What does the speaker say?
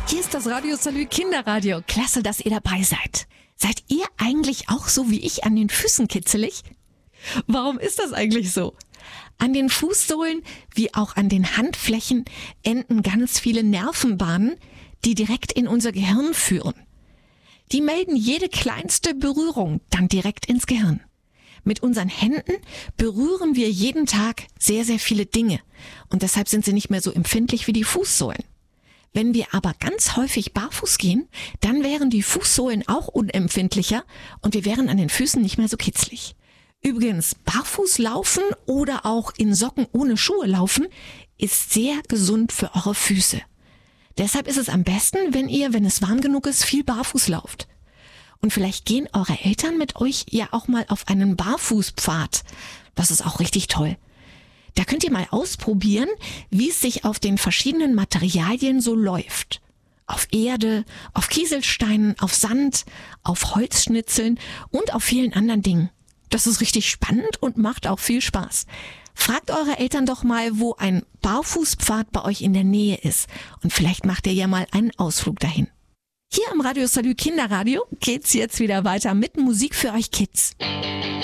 Hier ist das Radio Salü Kinderradio. Klasse, dass ihr dabei seid. Seid ihr eigentlich auch so wie ich an den Füßen kitzelig? Warum ist das eigentlich so? An den Fußsohlen wie auch an den Handflächen enden ganz viele Nervenbahnen, die direkt in unser Gehirn führen. Die melden jede kleinste Berührung dann direkt ins Gehirn. Mit unseren Händen berühren wir jeden Tag sehr, sehr viele Dinge und deshalb sind sie nicht mehr so empfindlich wie die Fußsohlen. Wenn wir aber ganz häufig barfuß gehen, dann wären die Fußsohlen auch unempfindlicher und wir wären an den Füßen nicht mehr so kitzlig. Übrigens, barfuß laufen oder auch in Socken ohne Schuhe laufen ist sehr gesund für eure Füße. Deshalb ist es am besten, wenn ihr, wenn es warm genug ist, viel barfuß lauft. Und vielleicht gehen eure Eltern mit euch ja auch mal auf einen Barfußpfad. Das ist auch richtig toll. Da könnt ihr mal ausprobieren, wie es sich auf den verschiedenen Materialien so läuft. Auf Erde, auf Kieselsteinen, auf Sand, auf Holzschnitzeln und auf vielen anderen Dingen. Das ist richtig spannend und macht auch viel Spaß. Fragt eure Eltern doch mal, wo ein Barfußpfad bei euch in der Nähe ist. Und vielleicht macht ihr ja mal einen Ausflug dahin. Hier am Radio Salü Kinderradio geht's jetzt wieder weiter mit Musik für euch Kids.